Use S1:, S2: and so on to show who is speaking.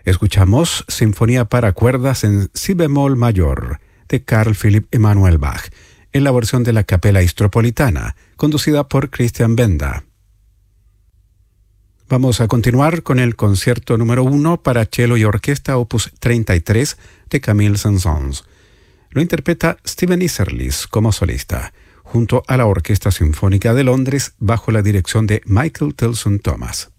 S1: Escuchamos Sinfonía para cuerdas en si bemol mayor de Carl Philipp Emanuel Bach, en la versión de la Capella Istropolitana, conducida por Christian Benda. Vamos a continuar con el concierto número 1 para cello y orquesta opus 33 de Camille Saint-Saëns. Lo interpreta Stephen Isserlis como solista, junto a la Orquesta Sinfónica de Londres bajo la dirección de Michael Tilson Thomas.